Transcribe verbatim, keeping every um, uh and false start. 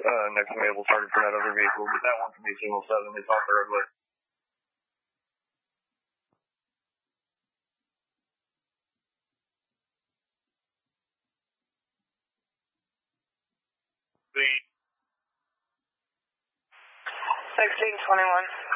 uh, next to me able target for that other vehicle, but that one can be single seven. It's off the roadway. sixteen twenty-one.